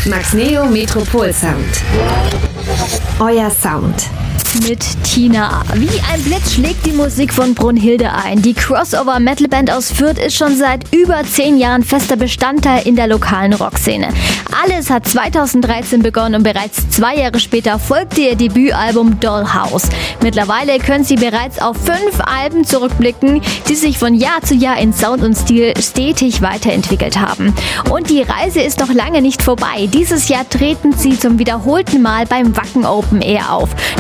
Max Neo Metropol Sound. Euer Sound. Mit Tina. Wie ein Blitz schlägt die Musik von Brunhilde ein. Die Crossover-Metal-Band aus Fürth ist schon seit über 10 Jahren fester Bestandteil in der lokalen Rockszene. Alles hat 2013 begonnen und bereits 2 Jahre später folgte ihr Debütalbum Dollhouse. Mittlerweile können sie bereits auf 5 Alben zurückblicken, die sich von Jahr zu Jahr in Sound und Stil stetig weiterentwickelt haben. Und die Reise ist noch lange nicht vorbei. Dieses Jahr treten sie zum wiederholten Mal beim Wacken Open Air auf.